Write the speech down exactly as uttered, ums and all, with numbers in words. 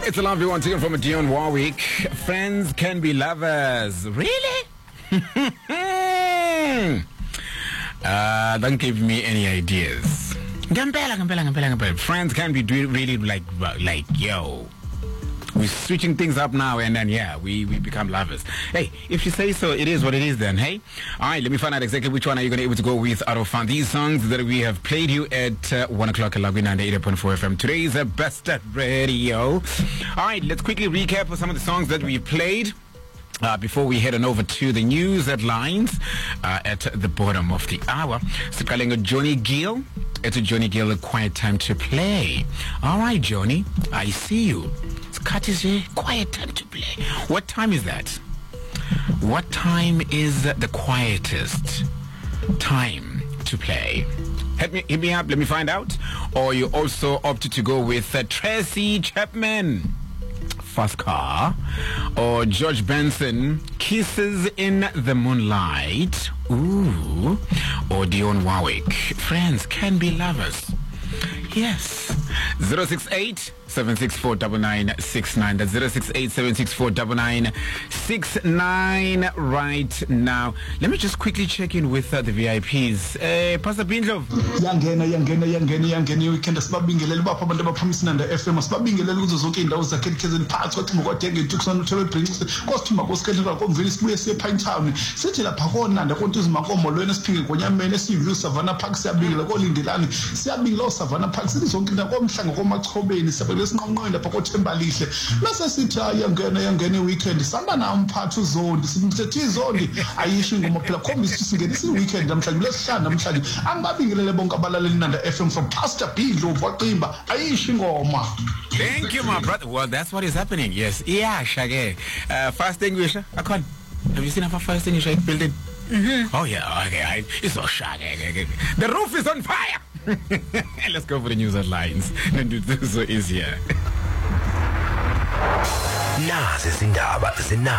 It's a lovely one taken from Dionne Warwick. Friends can be lovers. Really? uh, don't give me any ideas. Gampela, gampela, gampela, gampela. Friends can be do- really like, like, yo. We're switching things up now, and then, yeah, we, we become lovers. Hey, if you say so, it is what it is then, hey? All right, let me find out exactly which one are you going to be able to go with out of fun. These songs that we have played you at uh, one o'clock at Laguna ninety-eight point four F M. Today is uh, Best at Radio. All right, let's quickly recap of some of the songs that we played. Uh, before we head on over to the news headlines uh, at the bottom of the hour. So calling a Johnny Gill. It's a Johnny Gill, a quiet time to play. All right, Johnny, I see you. It's Kati's quiet time to play. What time is that? What time is the quietest time to play? Hit me, hit me up, let me find out. Or you also opted to go with uh, Tracy Chapman. Fast Car, or George Benson, Kisses in the Moonlight, ooh, or Dionne Warwick, Friends Can Be Lovers. Yes. zero six eight, seven six four, nine nine six nine. That's zero six eight, seven six four, nine nine six nine right now. Let me just quickly check in with uh, the V I Ps. Uh, Pastor Bindlov. Yangena yangena yangena yangena weekend sibabingelele bapha abantu abaphamisana F M sibabingelele kuzo zonke indawo zakhethkezeni phakathi kwathi ngokwatenge uTuksana uThebe Brings kosithuma kosikhethelwa komveli sibuye siye Pine Town sithi lapha konanda kontuzi makomo lwena siphinge ngonyamene siview Savannah Park siyabingela kolindelani siyabingela Savannah Park sithi zonke indawo komhlanga komachobeni sabele sinqonqoyo lapha koThembalihle bese sithi yangena yangena weekend samba na umphathi uzondi simthethe izondi ayisho ngoma phela khombisa singenisa weekend namhlanje lesihlanu namhlanje angibabingelele bonke abalaleli nanda F M from Pastor Bindlov waqimba ayisho ngoma. Thank you, my brother. Well, that's what is happening. Yes. Yeah, Shage. Uh, first English. I can't. Have you seen our first English building? Mm-hmm. Oh, yeah. Okay. I, it's so Shage. The roof is on fire. Let's go for the news headlines. This is so easier. Nazi izindaba zina